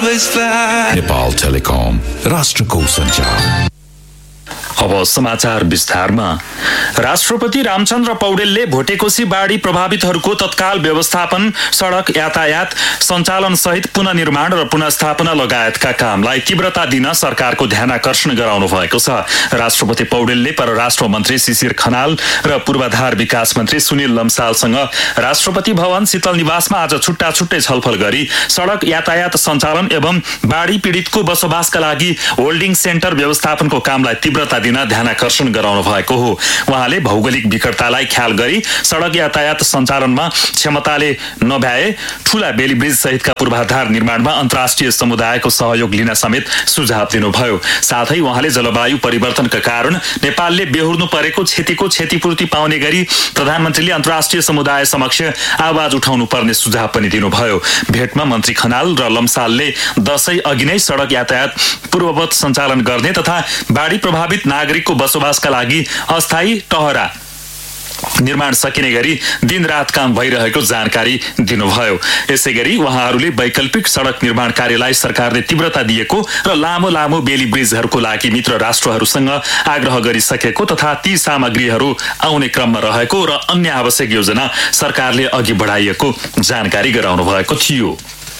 Nepal telecom, राष्ट्रको सञ्चार। अब समाचार विस्तारमा। राष्ट्रपति रामचन्द्र पौडेलले भोटेकोशी बाढी प्रभावितहरूको तत्काल व्यवस्थापन, सडक यातायात सञ्चालन सहित पुनर्निर्माण र पुनर्स्थापना लगायतका कामलाई तीव्रता दिन सरकारको ध्यानाकर्षण गराउनु भएको छ। राष्ट्रपति पौडेलले परराष्ट्र मन्त्री शिशिर खनाल र पूर्वाधार विकास मन्त्री सुनिल लम्सालसँग राष्ट्रपति भवन शीतल निवासमा आज छुट्टा छुट्टै छलफल गरी सडक यातायात सञ्चालन एवं बाढी पीडितको बसोबासका लागि होल्डिङ सेन्टर व्यवस्थापनको कामलाई तीव्रता दिन ध्यानाकर्षण गराउनु भएको हो। उहाँले भौगोलिक विकटतालाई ख्याल गरी सडक यातायात सञ्चालनमा क्षमताले नभ्याए ठूला बेली ब्रिज सहितका पूर्वाधार निर्माणमा अन्तर्राष्ट्रिय समुदायको सहयोग लिन समेत सुझाव दिनुभयो। साथै उहाँले जलवायु परिवर्तनका कारण नेपालले बेहोर्नु परेको क्षतिको क्षतिपूर्ति पाउने गरी प्रधानमन्त्रीले अन्तर्राष्ट्रिय समुदाय समक्ष आवाज उठाउनु पर्ने सुझाव पनि दिनुभयो। भेटमा मन्त्री खनाल र लम्सालले दशैं अघि नै सडक यातायात पूर्ववत सञ्चालन गर्ने तथा बाढी प्रभावित नागरिकको बसोबासका लागि अस्थायी टहरा निर्माण सकिने गरी दिनरात काम भइरहेको जानकारी दिनुभयो। यसैगरी उहाँहरूले वैकल्पिक सडक निर्माण कार्यलाई सरकारले तीव्रता दिएको र लामो लामो बेली ब्रिजहरूको लागि मित्र राष्ट्रहरूसँग आग्रह गरिसकेको तथा ती सामग्रीहरू आउने क्रममा रहेको र अन्य आवश्यक योजना सरकारले अघि बढाइएको जानकारी गराउनु भएको थियो।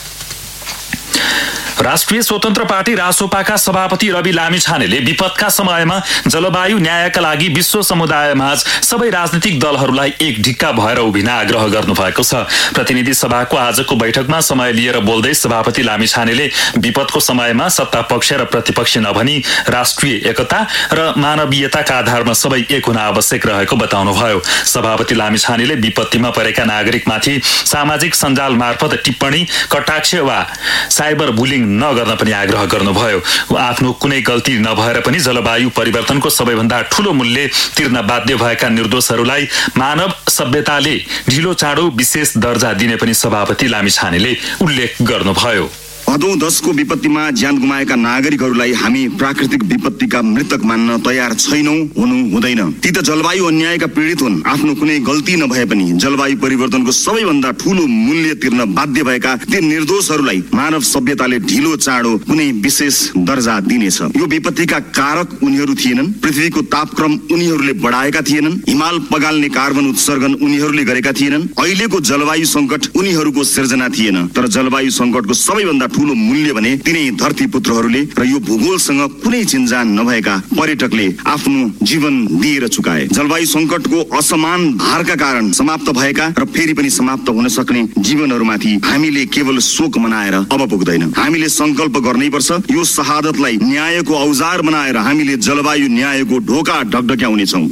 राष्ट्रिय स्वतन्त्र पार्टी रासोपाका सभापति रवि लामिछानेले विपदका समयमा जलवायु न्यायका लागि विश्व समुदायमाझ सबै राजनीतिक दलहरूलाई एक ढिक्का भएर उभिन आग्रह गर्नुभएको छ। प्रतिनिधि सभाको आजको बैठकमा समय लिएर बोल्दै सभापति लामिछानेले विपदको समयमा सत्ता पक्ष र प्रतिपक्ष नभनी राष्ट्रिय एकता र मानवीयताका आधारमा सबै एक हुन आवश्यक रहेको बताउनुभयो। सभापति लामिछानेले विपत्तिमा परेका नागरिकमाथि सामाजिक सञ्जाल मार्फत टिप्पणी, कटाक्ष वा साइबर बुलिङ नगर्न पनि आग्रह गर्नुभयो। आफ्नो कुनै गल्ती नभएर पनि जलवायु परिवर्तनको सबैभन्दा ठूलो मूल्य तिर्न बाध्य भएका निर्दोषहरूलाई मानव सभ्यताले ढिलो चाँडो विशेष दर्जा दिने पनि सभापति लामिछानेले उल्लेख गर्नुभयो। भदौ 10 को विपत्तिमा ज्यान गुमाएका नागरिकहरूलाई हामी प्राकृतिक विपत्तिका मृतक मान्न तयार छैनौं, हुनु हुँदैन। ती त जलवायु अन्यायका पीडित हुन्। आफ्नो कुनै गल्ती नभए पनि जलवायु परिवर्तनको सबैभन्दा ठूलो मूल्य तिर्न बाध्य भएका ती निर्दोषहरूलाई मानव सभ्यताले ढिलो चाँडो कुनै विशेष दर्जा दिनेछ। यो विपत्तिका कारक उनीहरू थिएनन्। पृथ्वीको तापक्रम उनीहरूले बढाएका थिएनन्। हिमाल पगाल्ने कार्बन उत्सर्जन उनीहरूले गरेका थिएनन्। अहिलेको जलवायु संकट उनीहरूको सिर्जना थिएन। तर जलवायु संकटको सबैभन्दा ठूलो मूल्य भने तिनै धरती पुत्रहरूले र यो भूगोलसँग कुनै चिन्जान नभएका पर्यटकले आफ्नो जीवन दिएर चुकाए। जलवायु संकटको असमान भारका कारण समाप्त भएका र फेरि पनि समाप्त हुन सक्ने जीवनहरूमाथि हामीले केवल शोक मनाएर अब पुग्दैन। हामीले संकल्प गर्नैपर्छ। यो शहादतलाई न्यायको औजार बनाएर हामीले जलवायु न्यायको ढोका ढकढक्याउनेछौँ।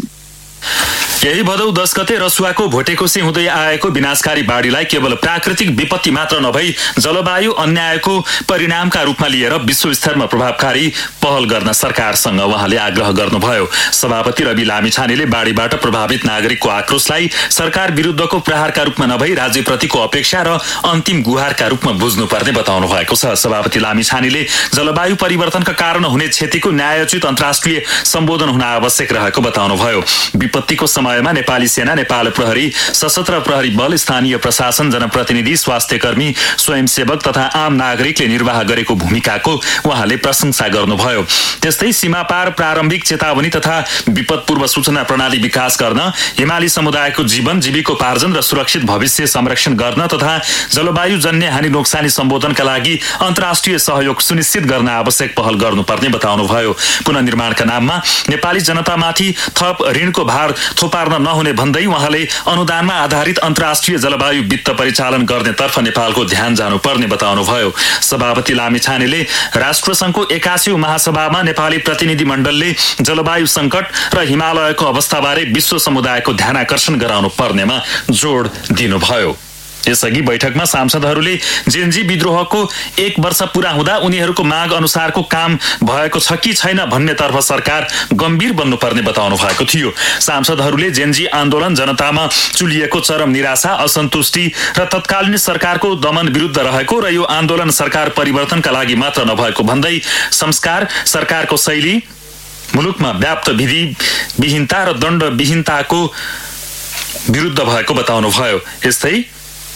यही भदौ 10 गते रसुवाको भोटेकोशी हुँदै आएको विनाशकारी बाढीलाई केवल प्राकृतिक विपत्ति मात्र नभई जलवायु अन्यायको परिणामका रूपमा लिएर विश्वस्तरमा प्रभावकारी पहल गर्न सरकारसँग उहाँले आग्रह गर्नुभयो। सभापति रवि लामिछानेले बाढीबाट प्रभावित नागरिकको आक्रोशलाई सरकार विरुद्धको प्रहारका रूपमा नभई राज्यप्रतिको अपेक्षा र अन्तिम गुहारका रूपमा बुझ्नुपर्ने बताउनु भएको छ। सभापति लामिछानेले जलवायु परिवर्तनका कारण हुने क्षतिको न्यायोचित अन्तर्राष्ट्रिय सम्बोधन हुन आवश्यक रहेको बताउनुभयो। विपत्तिको समयमा नेपाली सेना, नेपाल प्रहरी, सशस्त्र प्रहरी बल, स्थानीय प्रशासन, जनप्रतिनिधि, स्वास्थ्यकर्मी, स्वयंसेवक तथा आम नागरिकले निर्वाह गरेको भूमिकाको उहाँले प्रशंसा गर्नुभयो। त्यस्तै सीमापार प्रारम्भिक चेतावनी तथा विपद पूर्व सूचना प्रणाली विकास गर्न, हिमाली समुदायको जीवन जीविकोपार्जन र सुरक्षित भविष्य संरक्षण गर्न तथा जलवायु जन्य हानि नोक्सानी सम्बोधनका लागि अन्तर्राष्ट्रिय सहयोग सुनिश्चित गर्न आवश्यक पहल गर्नुपर्ने बताउनुभयो। पुनर्निर्माणका नाममा नेपाली जनतामाथि थप ऋणको भार थोपार्न नहुने भन्दै उहाँले अनुदानमा आधारित अन्तर्राष्ट्रिय जलवायु वित्त परिचालन गर्नेतर्फ नेपालको ध्यान जानुपर्ने बताउनुभयो। सभापति लामिछानेले राष्ट्रसङ्घको 81औं महासभामा नेपाली प्रतिनिधि मण्डलले जलवायु संकट र हिमालयको अवस्थाबारे विश्व समुदायको ध्यानाकर्षण गराउनु पर्नेमा जोड दिनुभयो। यसअघि बैठकमा सांसदहरूले जेनजी विद्रोहको 1 वर्ष पूरा हुँदा उनीहरूको माग अनुसारको काम भएको छ कि छैन भन्नेतर्फ सरकार गम्भीर बन्नुपर्ने बताउनु भएको थियो। सांसदहरूले जेनजी आन्दोलन जनतामा चुलिएको चरम निराशा, असन्तुष्टि र तत्कालीन सरकारको दमन विरुद्ध रहेको र यो आन्दोलन सरकार परिवर्तनका लागि मात्र नभएको भन्दै संस्कार, सरकारको शैली, मुलुकमा व्याप्त विधि विहीनता र दण्ड विहीनताको विरुद्ध भएको बताउनुभयो। यस्तै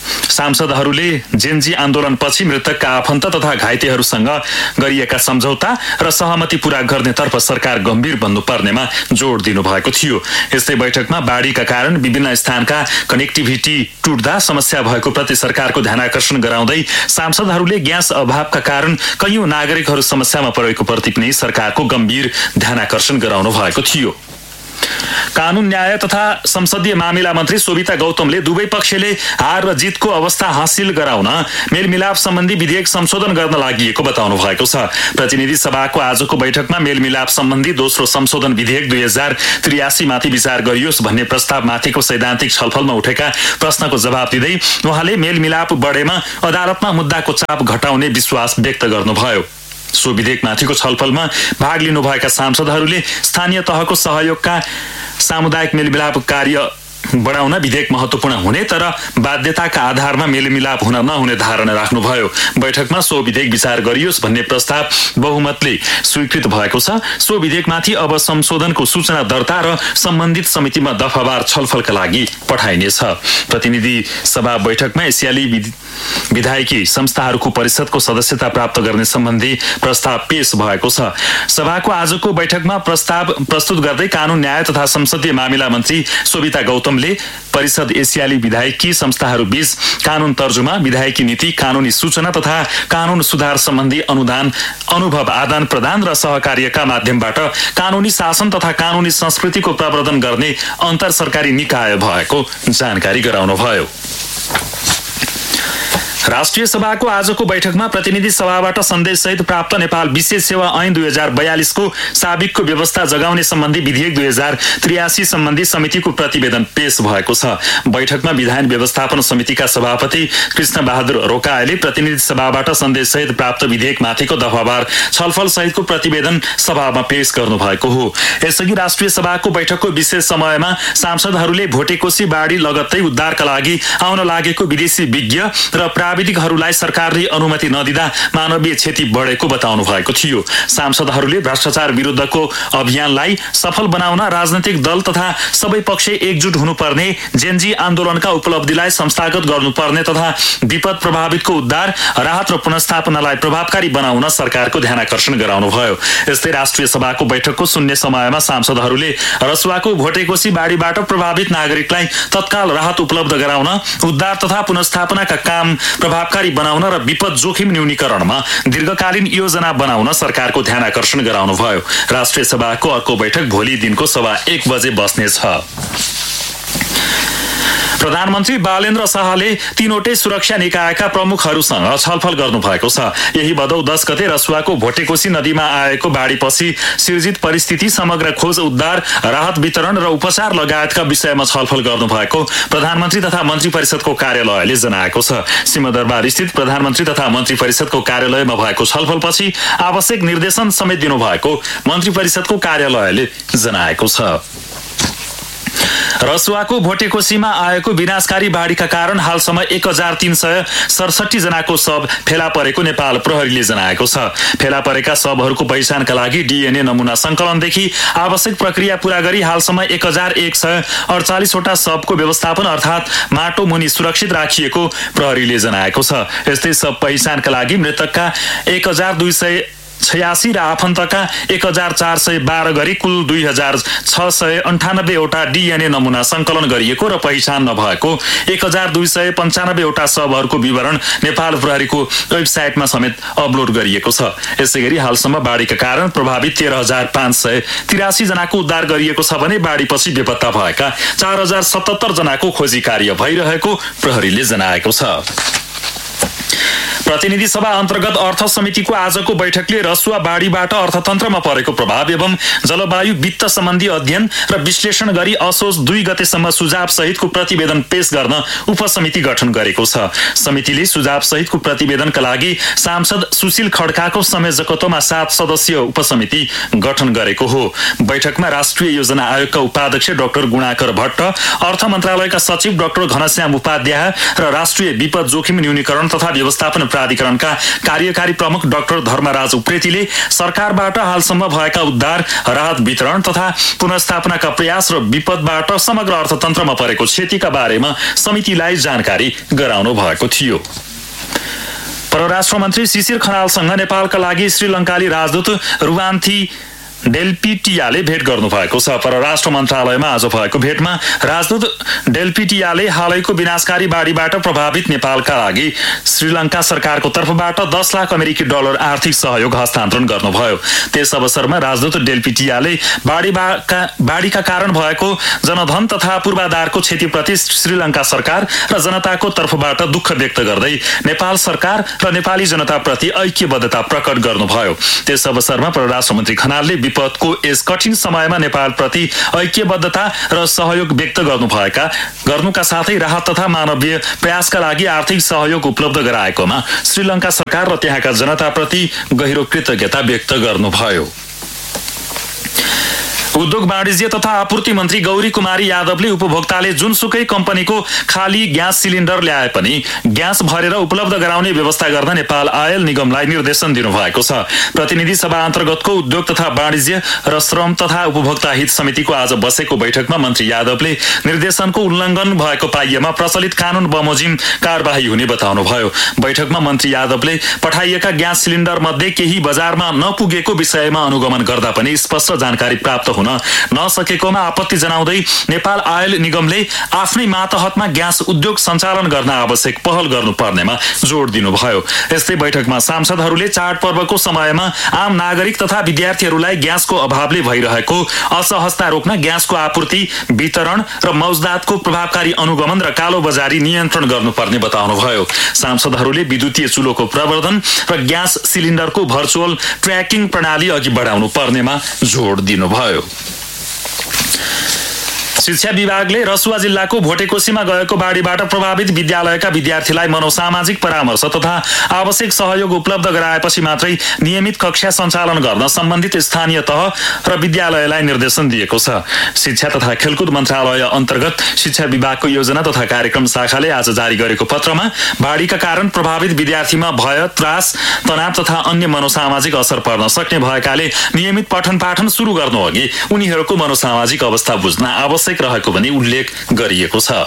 सांसदहरूले जेनजी आन्दोलनपछि मृतकका आफन्त तथा घाइतेहरूसँग गरिएका सम्झौता र सहमति पूरा गर्नेतर्फ सरकार गम्भीर बन्नुपर्नेमा जोड दिनुभएको थियो। यस्तै बैठकमा बाढीका कारण विभिन्न स्थानका कनेक्टिभिटी टुट्दा समस्या भएको प्रति सरकारको ध्यानाकर्षण गराउँदै सांसदहरूले ग्यास अभावका कारण कैयौं नागरिकहरू समस्यामा परेको प्रति पनि सरकारको गम्भीर ध्यानाकर्षण गराउनु भएको थियो। कानून न्याय तथा संसदीय मामिला मन्त्री शोभिता गौतमले दुवै पक्षले हार र जितको अवस्था हासिल गराउन मेलमिलाप सम्बन्धी विधेयक संशोधन गर्न लागि बताउनु भएको छ। प्रतिनिधि सभाको आजको बैठकमा मेलमिलाप सम्बन्धी दोस्रो संशोधन विधेयक 2083 माथि विचार गरियोस् भन्ने प्रस्ताव माथिको सैद्धान्तिक छलफलमा उठेका प्रश्नको जवाब दिँदै उहाँले मेलमिलाप बढेमा अदालतमा मुद्दाको चाप घटाउने विश्वास व्यक्त गर्नुभयो। सो विधेयकमाथिको छलफलमा भाग लिनुभएका सांसदहरूले स्थानीय तहको सहयोगका सामुदायिक मेलमिलाप कार्य बढाउन विधेयक महत्वपूर्ण हुने तर बाध्यताका आधारमा मेलमिलाप हुन नहुने धारणा राख्नुभयो। बैठकमा सो विधेयक विचार गरियोस् भन्ने प्रस्ताव बहुमतले स्वीकृत भएको छ। सो विधेयकमाथि अब संशोधनको सूचना दर्ता र सम्बन्धित समितिमा दफावार छलफलका लागि पठाइनेछ। प्रतिनिधि सभा बैठकमा एसियाली विधायकी संस्थाहरूको परिषदको सदस्यता प्राप्त गर्ने सम्बन्धी प्रस्ताव पेश भएको छ। सभाको आजको बैठकमा प्रस्ताव प्रस्तुत गर्दै कानून न्याय तथा संसदीय मामिला मन्त्री शोभिता गौतमले परिषद एसियाली विधायकी संस्थाहरू बीच कानून तर्जुमा, विधायकी नीति, कानूनी सूचना तथा कानून सुधार सम्बन्धी अनुदान, अनुभव आदान प्रदान र सहकार्यका माध्यमबाट कानूनी शासन तथा कानूनी संस्कृतिको प्रवर्धन गर्ने अन्तर सरकारी निकाय भएको जानकारी गराउनुभयो। राष्ट्रिय सभाको आजको बैठकमा प्रतिनिधि सभाबाट सन्देशसहित प्राप्त नेपाल विशेष सेवा ऐन 2042 को साबिकको व्यवस्था जगाउने सम्बन्धी विधेयक 2083 सम्बन्धी समितिको प्रतिवेदन पेश भएको छ। बैठकमा विधान व्यवस्थापन समितिका सभापति कृष्ण बहादुर रोकाले प्रतिनिधि सभाबाट सन्देशसहित प्राप्त विधेयक माथिको दफावार छलफल सहितको प्रतिवेदन सभामा पेश गर्नुभएको हो। यसअघि राष्ट्रिय सभाको बैठकको विशेष समयमा सांसदहरूले भोटेकोशी बाढी लगत्तै उद्धारका लागि आउन लागेको विदेशी विज्ञ र प्राविधिकहरूलाई सरकारले अनुमति नदिँदा मानवीय क्षति बढेको बताउनु भएको थियो। सांसदहरूले भ्रष्टाचार विरुद्धको अभियानलाई सफल बनाउन राजनैतिक दल तथा सबै पक्ष एकजुट हुनुपर्ने, जेनजी आन्दोलनका उपलब्धिलाई संस्थागत गर्नुपर्ने तथा विपद प्रभावितको उद्धार, राहत र पुनर्स्थापनालाई प्रभावकारी बनाउन सरकारको ध्यानाकर्षण गराउनुभयो। यस्तै राष्ट्रिय सभाको बैठकको शून्य समयमा सांसदहरूले रसुवाको भोटेकोशी बाढीबाट प्रभावित नागरिकलाई तत्काल राहत उपलब्ध गराउन, उद्धार तथा पुनर्स्थापनाका काम प्रभावकारी बनाउन र विपद जोखिम न्यूनीकरणमा दीर्घकालीन योजना बनाउन सरकारको ध्यानाकर्षण गराउनुभयो। राष्ट्रिय सभाको अर्को बैठक भोलि दिनको 1:15 बजे बस्नेछ। प्रधानमन्त्री बालेन्द्र शाहले तीनवटै सुरक्षा निकायका प्रमुखहरूसँग छलफल गर्नुभएको छ। यही भदौ 10 गते रसुवाको भोटेकोशी नदीमा आएको बाढीपछि सिर्जित परिस्थिति, समग्र खोज उद्धार, राहत वितरण र उपचार लगायतका विषयमा छलफल गर्नुभएको प्रधानमन्त्री तथा मन्त्री परिषदको कार्यालयले जनाएको छ। सिंहदरबार स्थित प्रधानमन्त्री तथा मन्त्री परिषदको कार्यालयमा भएको छलफलपछि आवश्यक निर्देशन समेत दिनुभएको मन्त्री परिषदको कार्यालयले जनाएको छ। रसुवाको भोटेकोशीमा आएको विनाशकारी बाढीका कारण हालसम्म 1367 जनाको शव फेला परेको नेपाल प्रहरीले जनाएको छ। फेला परेका शवहरूको पहिचानका लागि डीएनए नमुना संकलनदेखि आवश्यक प्रक्रिया पूरा गरी हालसम्म 1148 वटा शवको व्यवस्थापन अर्थात् माटो मुनि सुरक्षित राखिएको प्रहरीले जनाएको छ। यस्तै शव पहिचानका लागि मृतकका 1286 र आफन्तका 1412 गरी कुल 2698 वटा डीएनए नमुना संकलन गरिएको र पहिचान नभएको 1295 वटा शवहरूको विवरण नेपाल प्रहरीको वेबसाइटमा समेत अपलोड गरिएको छ। यसैगरी हालसम्म बाढीका कारण प्रभावित 13583 जनाको उद्धार गरिएको छ भने बाढीपछि बेपत्ता भएका 4077 जनाको खोजी कार्य भइरहेको प्रहरीले जनाएको छ। प्रतिनिधि सभा अन्तर्गत अर्थ समितिको आजको बैठकले रसुवा बाढीबाट अर्थतन्त्रमा परेको प्रभाव एवं जलवायु वित्त सम्बन्धी अध्ययन र विश्लेषण गरी असोज 2 गतेसम्म सुझाव सहितको प्रतिवेदन पेश गर्न उपसमिति गठन गरेको छ। समितिले सुझाव सहितको प्रतिवेदनका लागि सांसद सुशील खड्काको संयोजकत्वमा 7 सदस्यीय उपसमिति गठन गरेको हो। बैठकमा राष्ट्रिय योजना आयोगका उपाध्यक्ष डाक्टर गुणाकर भट्ट, अर्थ मन्त्रालयका सचिव डाक्टर घनश्याम उपाध्याय र राष्ट्रिय विपद जोखिम न्यूनीकरण तथा व्यवस्थापन प्राधिकरणका कार्यकारी प्रमुख डाक्टर धर्मराज उप्रेतीले सरकारबाट हालसम्म भएका उद्धार, राहत वितरण तथा पुनर्स्थापनाका प्रयास र विपदबाट समग्र अर्थतन्त्रमा परेको क्षतिका बारेमा समितिलाई जानकारी गराउनु भएको थियो। परराष्ट्र मन्त्री शिशिर खनालसँग नेपालका लागि श्रीलङ्काली राजदूत रुवान्थी डेल्पिटियाले भेट गर्नुभएको छ। परराष्ट्र मन्त्रालयमा आज भएको भेटमा राजदूत डेल्पिटियाले हालैको विनाशकारी बाढीबाट प्रभावित नेपालका लागि श्रीलङ्का सरकारको तर्फबाट 10 लाख अमेरिकी डलर आर्थिक सहयोग हस्तान्तरण गर्नुभयो। त्यस अवसरमा राजदूत डेल्पिटियाले बाढीका कारण भएको जनधन तथा पूर्वाधारको क्षतिप्रति श्रीलङ्का सरकार र जनताको तर्फबाट दुःख व्यक्त गर्दै नेपाल सरकार र नेपाली जनताप्रति ऐक्यबद्धता प्रकट गर्नुभयो। त्यस अवसरमा परराष्ट्र मन्त्री खनालले विपदको यस कठिन समयमा नेपालप्रति ऐक्यबद्धता र सहयोग व्यक्त गर्नुका साथै राहत तथा मानवीय प्रयासका लागि आर्थिक सहयोग उपलब्ध गराएकोमा श्रीलङ्का सरकार र त्यहाँका जनताप्रति गहिरो कृतज्ञता व्यक्त गर्नुभयो। उद्योग वाणिज्य तथा आपूर्ति मन्त्री गौरी कुमारी यादवले उपभोक्ताले जुनसुकै कम्पनीको खाली ग्यास सिलिन्डर ल्याए पनि ग्यास भरेर उपलब्ध गराउने व्यवस्था गर्न नेपाल आयल निगमलाई निर्देशन दिनुभएको छ। प्रतिनिधि सभा अन्तर्गतको उद्योग तथा वाणिज्य र श्रम तथा उपभोक्ता हित समितिको आज बसेको बैठकमा मन्त्री यादवले निर्देशनको उल्लङ्घन भएको पाइएमा प्रचलित कानून बमोजिम कारबाही हुने बताउनुभयो। बैठकमा मन्त्री यादवले पठाइएका ग्यास सिलिन्डर मध्ये केही बजारमा नपुगेको विषयमा अनुगमन गर्दा पनि स्पष्ट जानकारी प्राप्त हुन नसकेकोमा आपत्ति जनाउँदै नेपाल आयल निगमले आफ्नै मातहतमा ग्यास उद्योग सञ्चालन गर्न आवश्यक पहल गर्नुपर्नेमा जोड दिनुभयो। यस्तै बैठकमा सांसदहरूले चाडपर्वको समयमा आम नागरिक तथा विद्यार्थीहरूलाई ग्यासको अभावले भइरहेको असहजता रोक्न ग्यासको आपूर्ति, वितरण र मौजदातको प्रभावकारी अनुगमन र कालोबजारी नियन्त्रण गर्नुपर्ने बताउनुभयो। सांसदहरूले विद्युतीय चुलोको प्रवर्धन र ग्यास सिलिन्डरको भर्चुअल ट्र्याकिङ प्रणाली अघि बढाउनु पर्नेमा जोड दिनुभयो। शिक्षा विभागले रसुवा जिल्लाको भोटेकोसीमा गएको बाढीबाट प्रभावित विद्यालयका विद्यार्थीलाई मनोसामाजिक परामर्श तथा आवश्यक सहयोग उपलब्ध गराएपछि मात्रै नियमित कक्षा सञ्चालन गर्न सम्बन्धित स्थानीय तह र विद्यालयलाई निर्देशन दिएको छ। शिक्षा तथा खेलकुद मन्त्रालय अन्तर्गत शिक्षा विभागको योजना तथा कार्यक्रम शाखाले आज जारी गरेको पत्रमा बाढीका कारण प्रभावित विद्यार्थीमा भय, त्रास, तनाव तथा अन्य मनोसामाजिक असर पर्न सक्ने भएकाले नियमित पठन पाठन सुरु गर्नुअघि उनीहरूको मनोसामाजिक अवस्था बुझ्न आवश्यक रहेको पनि उल्लेख गरिएको छ।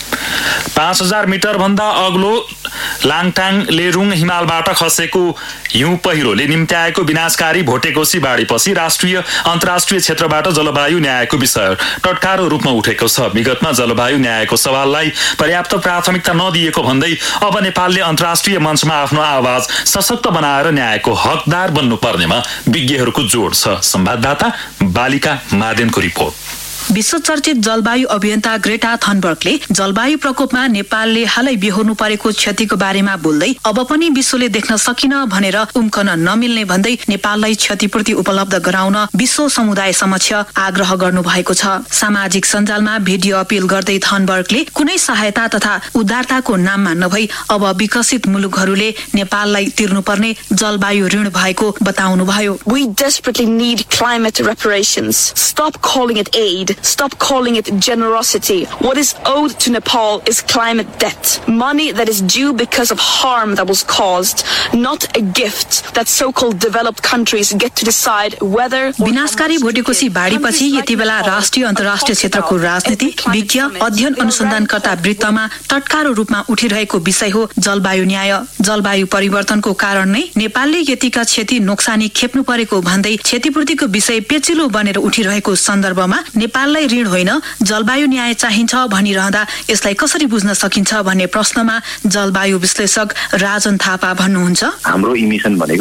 5000 मिटर भन्दा अग्लो लाङटाङ लेरुङ हिमालबाट खसेको हिउँ पहिरोले निम्त्याएको विनाशकारी भोटेकोसी बाढीपछि राष्ट्रिय अन्तर्राष्ट्रिय क्षेत्रबाट जलवायु न्यायको विषय टटकारो रूपमा उठेको छ। विगतमा जलवायु न्यायको सवाललाई पर्याप्त प्राथमिकता नदिएको भन्दै अब नेपालले अन्तर्राष्ट्रिय मञ्चमा आफ्नो आवाज सशक्त बनाएर न्यायको हकदार बन्नुपर्नेमा विज्ञहरूको जोड छ। संवाददाता बालिका मादेनको रिपोर्ट। विश्वचर्चित जलवायु अभियन्ता ग्रेटा थनबर्गले जलवायु प्रकोपमा नेपालले हालै बेहोर्नु परेको क्षतिको बारेमा बोल्दै अब पनि विश्वले देख्न सकिन भनेर उम्कन नमिल्ने भन्दै नेपाललाई क्षतिपूर्ति उपलब्ध गराउन विश्व समुदाय समक्ष आग्रह गर्नु भएको छ। सामाजिक सञ्जालमा भिडियो अपील गर्दै थनबर्गले कुनै सहायता तथा उदारताको नाममा नभई अब विकसित मुलुकहरूले नेपाललाई तिर्नुपर्ने जलवायु ऋण भएको बताउनुभयो। We desperately need climate reparations. Stop calling it aid. Stop calling it generosity. What is owed to Nepal is climate debt. Money that is due because of harm that was caused, not a gift that so-called developed countries get to decide whether... विनाशकारी भोटेकोसी बाढीपछि यति बेला राष्ट्रिय अन्तर्राष्ट्रिय क्षेत्रको राजनीति, विज्ञ, अध्ययन अनुसन्धानकर्ता वृत्तमा तत्काल रूपमा उठिरहेको विषय हो जलवायु न्याय। जलवायु परिवर्तनको कारण नै नेपालले यतिका क्षति नोक्सानी खेप्नु परेको भन्दै क्षतिपूर्तिको विषय पेचिलो बनेर उठिरहेको सन्दर्भमा नेपाललाई ऋण होइन जलवायु न्याय चाहिन्छ भनिरहँदा यसलाई कसरी बुझ्न सकिन्छ भन्ने प्रश्नमा जलवायु विश्लेषक राजन थापा भन्नुहुन्छ। हाम्रो इमिसन भनेको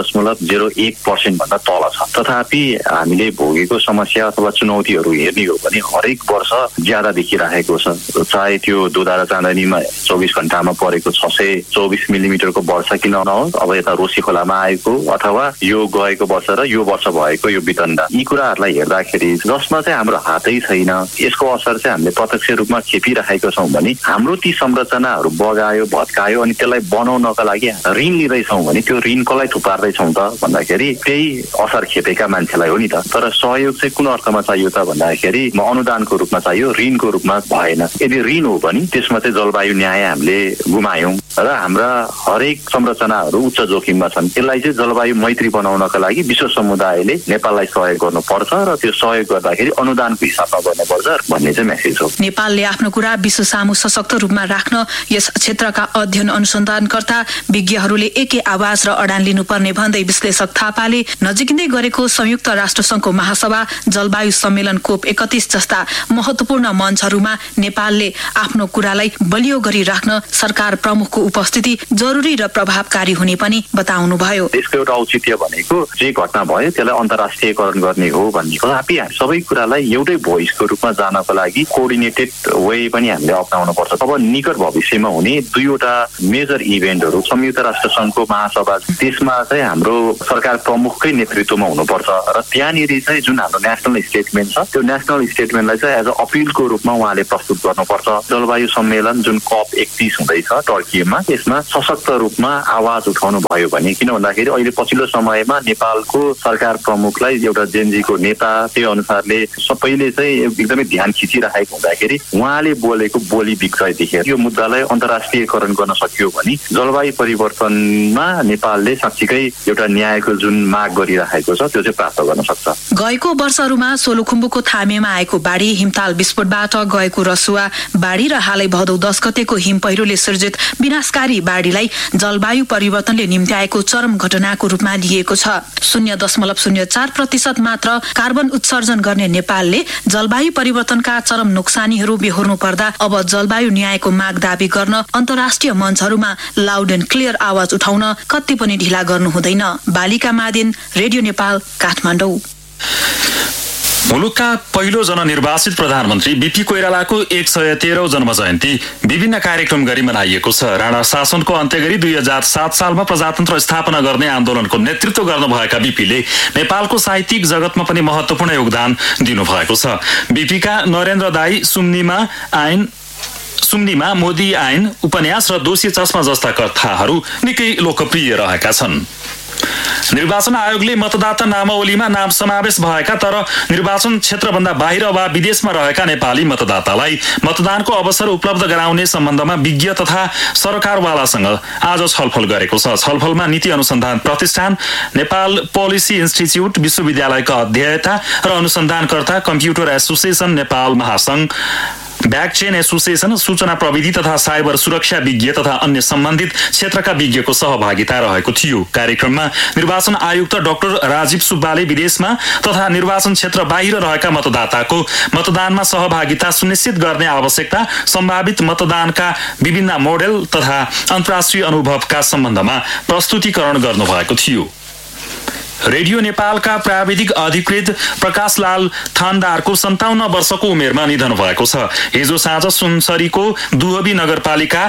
0.01% भन्दा तल छ। तथापि हामीले भोगेको समस्या अथवा चुनौतीहरू हेर्ने हो भने हरेक वर्ष ज्यादा देखिरहेको छ। चाहे त्यो दोधारा चाँदनीमा 24 घण्टामा परेको 624 मिलिमिटरको वर्षा किन नहोस्, अब यता रोसी खोलामा आएको अथवा यो गएको वर्ष र यो वर्ष भएको यो वितण्डा, यी कुराहरूलाई हेर्दाखेरि जसमा चाहिँ हाम्रो हातै छैन, यसको असर चाहिँ हामीले प्रत्यक्ष रूपमा खेपिरहेको छौँ भने हाम्रो ती संरचनाहरू बगायो, भत्कायो अनि त्यसलाई बनाउनका लागि ऋण लिँदैछौँ भने त्यो ऋण कसलाई थुपार्दैछौँ त भन्दाखेरि त्यही असर खेपेका मान्छेलाई हो नि त। तर सहयोग चाहिँ कुन अर्थमा चाहियो त भन्दाखेरि अनुदानको रूपमा चाहियो, ऋणको रूपमा भएन। यदि ऋण हो भने त्यसमा चाहिँ जलवायु न्याय हामीले गुमायौँ। र हाम्रा हरेक संरचनाहरू उच्च जोखिममा छन्। यसलाई चाहिँ जलवायु मैत्री बनाउनका लागि विश्व समुदायले नेपाललाई सहयोग गर्नुपर्छ र त्यो सहयोग गर्दाखेरि अनुदानको हिसाबमा गर्नुपर्छ भन्ने चाहिँ मेसेज हो। नेपालले आफ्नो कुरा विश्व सामु सशक्त रूपमा राख्न यस क्षेत्रका अध्ययन अनुसन्धानकर्ता विज्ञहरूले एकै आवाज र अडान लिनुपर्ने भन्दै विश्लेषक थापाले नजिकै गरेको संयुक्त राष्ट्रसङ्घको महासभा, जलवायु सम्मेलन COP31 जस्ता महत्वपूर्ण मञ्चहरूमा नेपालले आफ्नो कुरालाई बलियो गरी राख्न सरकार प्रमुखको उपस्थिति जरुरी र प्रभावकारी हुने पनि बताउनुभयो। यसको एउटा औचित्य भनेको जे घटना भयो त्यसलाई अन्तर्राष्ट्रियकरण गर्ने हो भन्ने हो। हामी सबै कुरालाई एउटै भोइसको रूपमा जानको लागि कोअर्डिनेटेड वे पनि हामीले अपनाउनु पर्छ। अब निकट भविष्यमा हुने 2वटा मेजर इभेन्टहरू संयुक्त राष्ट्र संघको महासभा, त्यसमा चाहिँ हाम्रो सरकार प्रमुखकै नेतृत्वमा हुनुपर्छ र त्यहाँनिर चाहिँ जुन हाम्रो नेशनल स्टेटमेन्ट छ त्यो नेशनल स्टेटमेन्टलाई चाहिँ एज अ अपिलको रूपमा उहाँले प्रस्तुत गर्नुपर्छ। जलवायु सम्मेलन जुन COP31 हुँदैछ टर्कीमा, यसमा सशक्त रूपमा आवाज उठाउनु भयो भने, किन भन्दाखेरि अहिले पछिल्लो समयमा नेपालको सरकार प्रमुखलाई एउटा जेनजीको नेता त्यो अनुसारले सबैले चाहिँ एकदमै ध्यान खिचिराखेको हुँदाखेरि उहाँले बोलेको बोली विक्रय देखेर यो मुद्दालाई अन्तर्राष्ट्रियकरण गर्न सकियो भने जलवायु परिवर्तनमा नेपालले साँच्चीकै एउटा न्यायको जुन माग गरिराखेको छ त्यो चाहिँ प्राप्त गर्न सक्छ। गएको वर्षहरूमा सोलुखुम्बुको थामेमा आएको बाढी, हिमताल विस्फोटबाट गएको रसुवा बाढी र हालै भदौ 10 गतेको हिम पहिरोले सृजित विनाशकारी बाढीलाई जलवायु परिवर्तनले निम्त्याएको चरम घटनाको रूपमा लिएको छ। 0.04% मात्र कार्बन उत्सर्जन गर्ने नेपालले जलवायु परिवर्तनका चरम नोक्सानीहरू बेहोर्नु पर्दा अब जलवायु न्यायको माग दाबी गर्न अन्तर्राष्ट्रिय मञ्चहरूमा लाउड एन्ड क्लियर आवाज उठाउन कति पनि ढिला गर्नु हुँदैन। बालिका मादेन, रेडियो नेपाल, काठमाडौँ। मुलुकका पहिलो जननिर्वाचित प्रधानमन्त्री बीपी कोइरालाको 113औं जन्म जयन्ती विभिन्न कार्यक्रम गरी मनाइएको छ। राणा शासनको अन्त्य गरी 2007 सालमा प्रजातन्त्र स्थापना गर्ने आन्दोलनको नेतृत्व गर्नुभएका बीपीले नेपालको साहित्यिक जगतमा पनि महत्वपूर्ण योगदान दिनुभएको छ। बीपीका नरेन्द्र दाई सुम्नीमा मोदी ऐन, उपन्यास र दोषी चस्मा जस्ता कथाहरू निकै लोकप्रिय रहेका छन्। निर्वाचन आयोगले मतदाता नामावलीमा नाम समावेश भएका तर निर्वाचन क्षेत्रभन्दा बाहिर वा विदेशमा रहेका नेपाली मतदातालाई मतदानको अवसर उपलब्ध गराउने सम्बन्धमा विज्ञ तथा सरकारवालासँग आज छलफल गरेको छ। छलफलमा नीति अनुसन्धान प्रतिष्ठान, नेपाल पोलिसी इन्स्टिच्युट, विश्वविद्यालयका अध्येता र अनुसन्धानकर्ता, कम्प्युटर एसोसिएसन नेपाल महासंघ, ब्याकचेन एसोसिएसन, सूचना प्रविधि तथा साइबर सुरक्षा विज्ञ तथा अन्य सम्बन्धित क्षेत्रका विज्ञको सहभागिता रहेको थियो। कार्यक्रममा निर्वाचन आयुक्त डाक्टर राजीव सुब्बाले विदेशमा तथा निर्वाचन क्षेत्र बाहिर रहेका मतदाताको मतदानमा सहभागिता सुनिश्चित गर्ने आवश्यकता, सम्भावित मतदानका विभिन्न मोडेल तथा अन्तर्राष्ट्रिय अनुभवका सम्बन्धमा प्रस्तुतिकरण गर्नुभएको थियो। रेडियो नेपालका प्राविधिक अधिकृत प्रकाशलाल थानदारको 57 वर्षको उमेरमा निधन भएको छ। हिजो साँझ सुनसरीको दुहबी नगरपालिका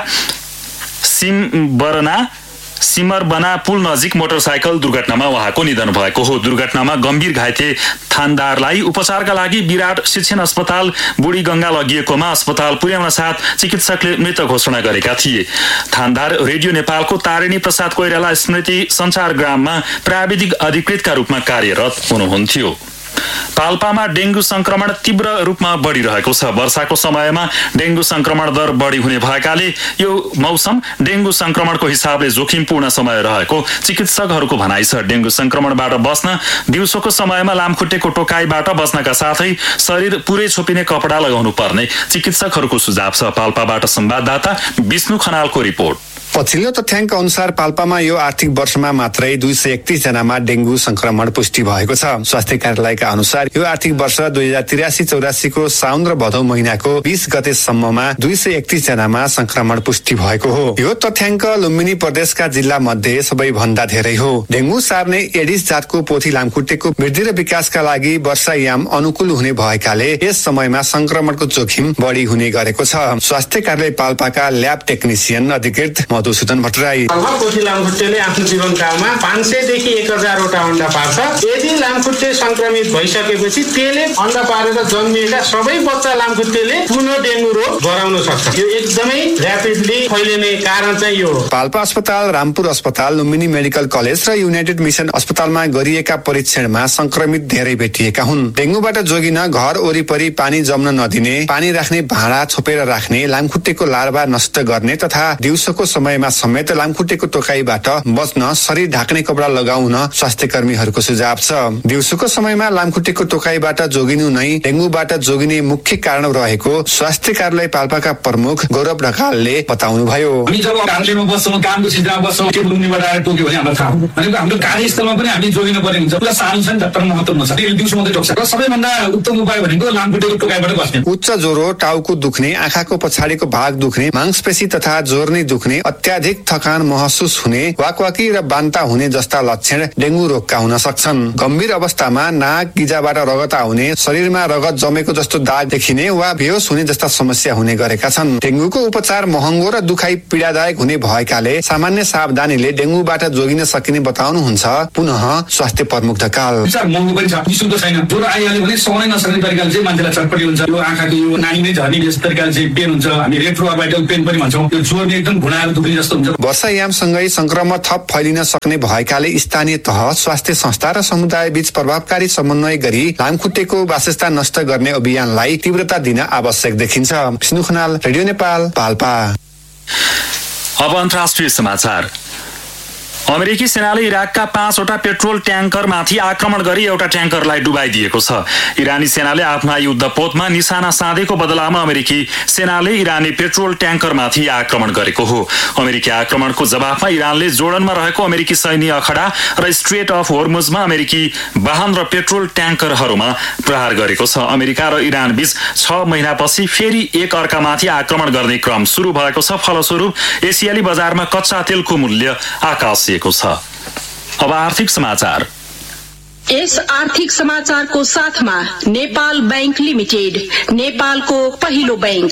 सिमरबना पुल नजिक मोटरसाइकल दुर्घटनामा उहाँको निधन भएको हो। दुर्घटनामा गम्भीर घाइते थानदारलाई उपचारका लागि विराट शिक्षण अस्पताल बुढी गंगा लगिएकोमा अस्पताल पुर्याउन साथ चिकित्सकले मृत घोषणा गरेका थिए। थानदार रेडियो नेपालको तारिणी प्रसाद कोइराला स्मृति सञ्चारग्राममा प्राविधिक अधिकृतका रूपमा कार्यरत हुनुहुन्थ्यो। पाल्पामा डेंगू संक्रमण तीव्र रूपमा बढ़िरहेको छ। वर्षाको समयमा डेंगू संक्रमण दर बढ़ी हुने भएकाले यो मौसम डेंगू संक्रमणको हिसाबले जोखिमपूर्ण समय रहेको चिकित्सकहरूको भनाइ छ। डेंगू संक्रमणबाट बस्न दिउँसोको समयमा लामखुट्टेको टोकाइबाट बस्नका साथै शरीर पुरै छोपिने कपडा लगाउनु पर्ने चिकित्सकहरूको सुझाव छ। पाल्पाबाट संवाददाता विष्णु खनालको रिपोर्ट। पछिल्लो तथ्याङ्क अनुसार पाल्पामा यो आर्थिक वर्षमा मात्रै 231 जनामा डेंगू संक्रमण पुष्टि भएको छ। स्वास्थ्य कार्यालयका अनुसार यो आर्थिक वर्ष 2083-84 को साउन र भदौ महिनाको 20 गतेसम्ममा 231 जनामा संक्रमण पुष्टि भएको हो। यो तथ्याङ्क लुम्बिनी प्रदेशका जिल्ला मध्ये सबैभन्दा धेरै हो। डेंगू सार्ने एडिस जातको पोथी लामखुट्टेको वृद्धि र विकासका लागि वर्षायाम अनुकूल हुने भएकाले यस समयमा संक्रमणको जोखिम बढी हुने गरेको छ। स्वास्थ्य कार्यालय पाल्पाका ल्याब टेक्निसियन अधिकृत मधुसूदन भट्टराई, पोथी लामखुट्टेले आफ्नो जीवनकालमा 500 देखि 1000 वटा अण्डा पार्छ। यदि लामखुट्टे संक्रमित भइसकेपछि त्यसले अण्डा पारेर जन्मिएका सबै बच्चा लामखुट्टेले पुनः डेंगू रोग गराउन सक्छ। यो एकदमै र्यापिडली फैलिने कारण चाहिँ यो हो। पाल्पा अस्पताल, रामपुर अस्पताल, लुम्बिनी मेडिकल कलेज र युनाइटेड मिसन अस्पतालमा गरिएका परीक्षणमा संक्रमित धेरै भेटिएका हुन्। डेंगूबाट जोगिन घर वरिपरि पानी जम्न नदिने, पानी राख्ने भाँडा छोपेर राख्ने, लामखुट्टेको लार्भा नष्ट गर्ने तथा दिउँसोको समयमा समयमा समेत लामखुट्टेको टोकाइबाट बच्न शरीर ढाक्ने कपडा लगाउन स्वास्थ्य कर्मीहरूको सुझाव छ। दिउँसोको समयमा लामखुट्टेको टोकाइबाट जोगिनु नै डेंगूबाट जोगिने मुख्य कारण रहेको स्वास्थ्य कार्यालय पाल्पाका प्रमुख गौरव ढकालले बताउनुभयो। हामी जब कार्यालयमा बस्छौँ, कामको क्षेत्रमा बस्छौँ, टेबल मुनिबाट आएर टोक्यो भने हामीलाई थाहा हो। भनेको हाम्रो कार्यस्थलमा पनि हामी जोगिनु पर्ने हुन्छ। पुरा सानो छ नि त, तर महत्त्वपूर्ण छ। त्यसले दिउँसो मात्रै टोक्छ र सबैभन्दा उत्तम उपाय भनेको लामखुट्टेको टोकाइबाट बस्ने। उच्च ज्वरो, टाउको दुख्ने, आँखाको पछाडिको भाग दुख्ने, मांसपेशी तथा जोर्नी दुख्ने, अत्याधिक थकान महसुस हुने, वाकवाकी र बान्ता हुने जस्ता लक्षण डेंगू रोगका हुन सक्छन्। गम्भीर अवस्थामा नाक गिजाबाट रगत आउने, शरीरमा रगत जमेको जस्तो दाग देखिने वा बेहोस हुने जस्ता समस्या हुने गरेका छन्। डेंगूको उपचार महँगो र दुखाइ पीडादायक हुने भएकाले सामान्य सावधानीले डेंगूबाट जोगिन सकिने बताउनुहुन्छ पुनः स्वास्थ्य प्रमुख ढकाल। महँगो पनि छ, निःशुल्क छैन। ज्वरो आइहाल्यो भने सहनै नसक्ने तरिकाले चाहिँ मान्छेलाई चटपटी हुन्छ। यो आँखाको यो नानी नै झर्ने यस तरिकाले चाहिँ पेन हुन्छ। हामी रेट्रोअर्बिटल पेन पनि भन्छौँ। यो जोर्नी एकदम घुँडाहरू दुख्ने जस्तो हुन्छ। वर्षायामसँगै संक्रमण थप फैलिन सक्ने भएकाले स्थानीय तह, स्वास्थ्य संस्था र समुदाय बीच प्रभावकारी समन्वय गरी लामखुट्टेको वासस्थान नष्ट गर्ने अभियानलाई तीव्रता दिन आवश्यक देखिन्छ। विष्णु खनाल, रेडियो नेपाल, पाल्पा। अब अन्तर्राष्ट्रिय समाचार। अमेरिकी सेनाले इराकका 5वटा पेट्रोल ट्याङ्करमाथि आक्रमण गरी एउटा ट्याङ्करलाई डुबाइदिएको छ। इरानी सेनाले आफ्ना युद्धपोतमा निशाना साधेको बदलामा अमेरिकी सेनाले इरानी पेट्रोल ट्याङ्करमाथि आक्रमण गरेको हो। अमेरिकी आक्रमणको जवाफमा इरानले जोर्डनमा रहेको अमेरिकी सैन्य अखडा र स्ट्रेट अफ होर्मुजमा अमेरिकी वाहन र पेट्रोल ट्याङ्करहरूमा प्रहार गरेको छ। अमेरिका र इरान बीच 6 महिनापछि फेरि एक अर्कामाथि आक्रमण गर्ने क्रम सुरु भएको छ। फलस्वरूप एसियाली बजारमा कच्चा तेलको मूल्य आकाश छ। अब आर्थिक समाचार। यस आर्थिक समाचारको साथमा नेपाल बैंक लिमिटेड, नेपालको पहिलो बैंक।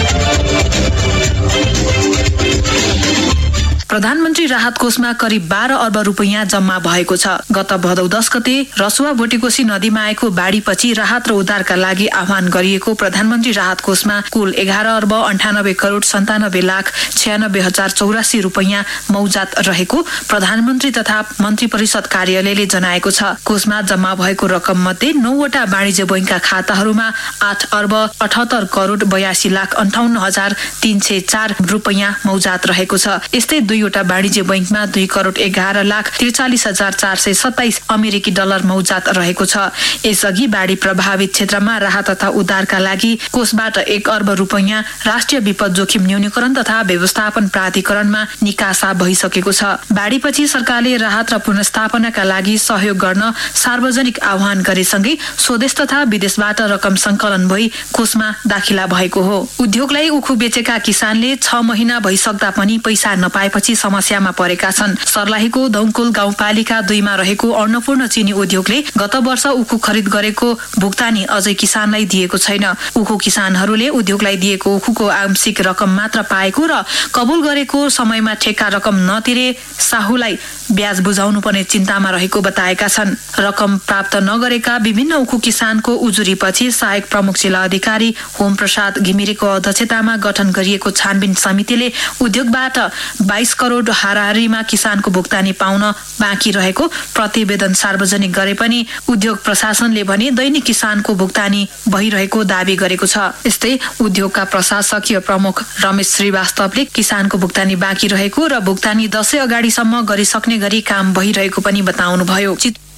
प्रधानमन्त्री राहत कोषमा करिब 12 अर्ब रुपैयाँ जम्मा भएको छ। गत भदौ 10 गते रसुवा भोटेकोशी नदीमा आएको बाढीपछि राहत र उद्धारका लागि आह्वान गरिएको प्रधानमन्त्री राहत कोषमा कुल 11 अर्ब 98 करोड 97 लाख 96 हजार 84 रुपैयाँ मौजात रहेको प्रधानमन्त्री तथा मन्त्री परिषद कार्यालयले जनाएको छ। कोषमा जम्मा भएको रकम मध्ये 9वटा वाणिज्य बैंकका खाताहरूमा 8 अर्ब 78 करोड 82 लाख 58 हजार 304 रुपैयाँ मौजात रहेको छ। यस्तै 2वटा वाणिज्य बैंकमा 2 करोड 11 लाख 43 हजार 427 अमेरिकी डलर मौजात रहेको छ। यसअघि बाढी प्रभावित क्षेत्रमा राहत तथा उद्धारका लागि कोषबाट 1 अर्ब रुपैयाँ राष्ट्रिय विपद जोखिम न्यूनीकरण तथा व्यवस्थापन प्राधिकरणमा निकासा भइसकेको छ। बाढीपछि सरकारले राहत र पुनर्स्थापनाका लागि सहयोग गर्न सार्वजनिक आह्वान गरेसँगै स्वदेश तथा विदेशबाट रकम संकलन भई कोषमा दाखिला भएको हो। उद्योगलाई उखु बेचेका किसानले 6 महिना भइसक्दा पनि पैसा नपाएपछि समस्यामा परेका छन्। सर्लाहीको दौकुल गाउँपालिका 2 मा रहेको अन्नपूर्ण चिनी उद्योगले गत वर्ष उखु खरिद गरेको भुक्तानी अझै किसानलाई दिएको छैन। उखु किसानहरूले उद्योगलाई दिएको उखुको आंशिक रकम मात्र पाएको र कबुल गरेको समयमा ठेक्का रकम नतिरे साहुलाई ब्याज बुझाउनु पर्ने चिन्तामा रहेको बताएका छन्। रकम प्राप्त नगरेका विभिन्न उखु किसानको उजुरीपछि सहायक प्रमुख जिल्ला अधिकारी होम प्रसाद घिमिरेको अध्यक्षतामा गठन गरिएको छानबिन समितिले उद्योगबाट 22 करोड हाराहारीमा किसानको भुक्तानी पाउन बाँकी रहेको प्रतिवेदन सार्वजनिक गरे पनि उद्योग प्रशासनले भने दैनिक किसानको भुक्तानी भइरहेको दावी गरेको छ। यस्तै उद्योगका प्रशासकीय प्रमुख रमेश श्रीवास्तवले किसानको भुक्तानी बाँकी रहेको र भुक्तानी 10 अगाडिसम्म गरिसक्ने गरी काम भइरहेको पनि बताउनुभयो।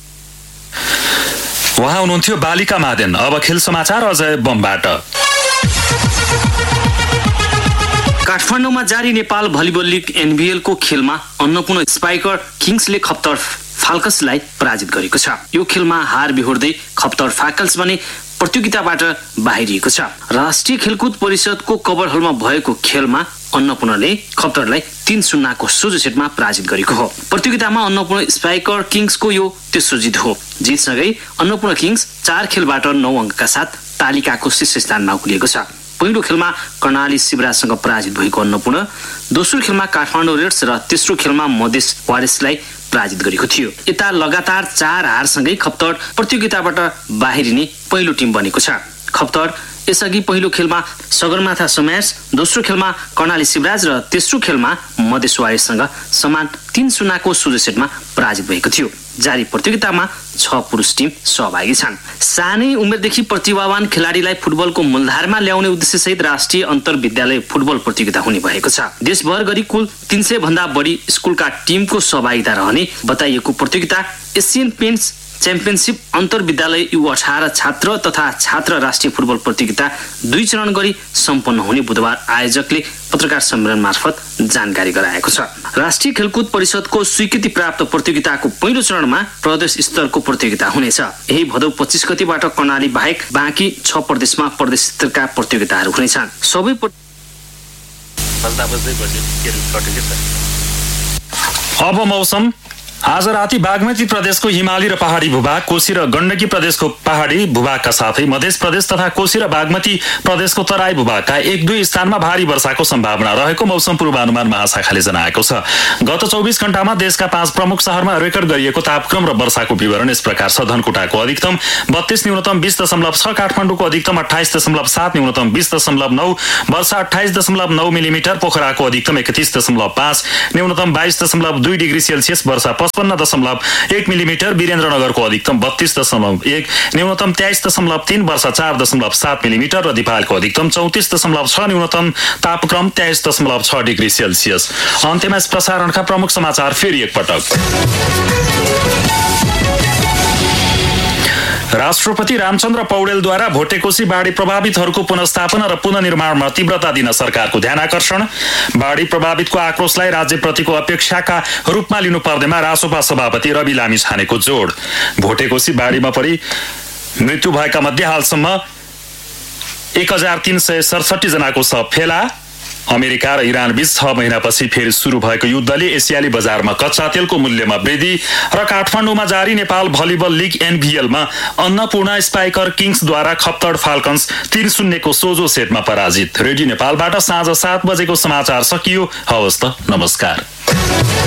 उहाँ हुनुहुन्थ्यो बालिका मादेन। अब खेल समाचार अजय बमबाट। काठमाडौँमा जारी नेपाल भलिबल लिग एनबीएल को खेलमा अन्नपूर्ण स्पाइकर किङ्सले खप्तर फाल्कसलाई पराजित गरेको छ। यो खेलमा हार बिहोर्दै खप्तर फाल्कस भने प्रतियोगिताबाट बाहिरिएको छ। राष्ट्रिय खेलकुद परिषदको कभर हलमा भएको खेलमा अन्नपूर्णले खप्तरलाई 3-0 को सोझो सेटमा पराजित गरेको हो। प्रतियोगितामा अन्नपूर्ण स्पाइकर किङ्सको यो तेस्रो जित हो। जितसँगै अन्नपूर्ण किङ्स 4 खेलबाट 9 अङ्कका साथ तालिकाको शीर्ष स्थानमा उक्लिएको छ। पहिलो खेलमा कर्णाली शिवराजसँग पराजित भएको अन्नपूर्ण दोस्रो खेलमा काठमाडौँ रेड्स र तेस्रो खेलमा मधेस वारिसलाई पराजित गरेको थियो। यता लगातार 4 हारसँगै खप्तर प्रतियोगिताबाट बाहिरिने पहिलो टिम बनेको छ। खप्तर यसअघि पहिलो खेलमा सगरमाथा समार्स, दोस्रो खेलमा कर्णाली शिवराज र तेस्रो खेलमा मधेसवारीसँग समान 3-0 को सोझो सेटमा पराजित भएको थियो। जारी प्रतियोगितामा 6 पुरुष टिम सहभागी छन्। सानै उमेरदेखि प्रतिभावान खेलाडीलाई फुटबलको मूलधारमा ल्याउने उद्देश्यसहित राष्ट्रिय अन्तर्विद्यालय फुटबल प्रतियोगिता हुने भएको छ। देशभर गरी कुल 300 भन्दा बढी स्कुलका टिमको सहभागिता रहने बताइएको प्रतियोगिता एसियन पेन्ट्स च्याम्पियनसिप अन्तर्विद्यालय U18 छात्र तथा छात्र राष्ट्रिय फुटबल प्रतियोगिता 2 चरण गरी सम्पन्न हुने बुधबार आयोजकले पत्रकार सम्मेलन मार्फत जानकारी गराएको छ। राष्ट्रिय खेलकुद परिषदको स्वीकृति प्राप्त प्रतियोगिताको पहिलो चरणमा प्रदेश स्तरको प्रतियोगिता हुनेछ। यही भदौ 25 गतिबाट कर्णाली बाहेक बाँकी 6 प्रदेशमा प्रदेश स्तरका प्रतियोगिताहरू हुनेछन्। सबै अब मौसम। आज राति बागमती प्रदेशको हिमाली र पहाडी भूभाग, कोशी र गण्डकी प्रदेशको पहाडी भूभागका साथै मध्य प्रदेश तथा कोशी र बागमती प्रदेशको तराई भूभागका 1-2 स्थानमा भारी वर्षाको सम्भावना रहेको मौसम पूर्वानुमान महाशाखाले जनाएको छ। गत 24 घण्टामा देशका 5 प्रमुख शहरमा रेकर्ड गरिएको तापक्रम र वर्षाको विवरण यस प्रकार छ। धनकुटाको अधिकतम 32, न्यूनतम 20.6, काठमाडौँको अधिकतम 28.7, न्यूनतम 20.9, वर्षा 28.9 मिलिमिटर, पोखराको अधिकतम 31.5, न्यूनतम 22.2 डिग्री सेल्सियस, वर्षा 55.1 मिलिमिटर, वीरेन्द्रनगरको अधिकतम 32.1, न्यूनतम 23.3, वर्षा 4.7 मिलिमिटर र दिपालको अधिकतम 34.6, न्यूनतम तापक्रम 23.6 डिग्री सेल्सियस। अन्त्यमा यस प्रसारणका प्रमुख समाचार फेरि एकपटक। राष्ट्रपति रामचन्द्र पौडेलद्वारा भोटेकोशी बाढी प्रभावितहरूको पुनर्स्थापना र पुनर्निर्माणमा तीव्रता दिन सरकारको ध्यानाकर्षण। बाढी प्रभावितको आक्रोशलाई राज्यप्रतिको अपेक्षाका रूपमा लिनुपर्नेमा रासोपा सभापति रवि लामिछानेको जोड। भोटेकोशी बाढीमा परि मृत्यु भएका मध्ये हालसम्म 1367 जनाको शव फेला। अमेरिका र इरान बीच 6 महिनापछि फेरि सुरु भएको युद्धले एसियाली बजारमा कच्चा तेलको मूल्यमा वृद्धि र काठमाडौँमा जारी नेपाल भलिबल लिग NVL मा अन्नपूर्ण स्पाइकर किङ्सद्वारा खप्तड फाल्कन्स 3-0 को सोझो सेटमा पराजित। रेडियो नेपालबाट साँझ 7 बजेको समाचार सकियो। हवस् त, नमस्कार।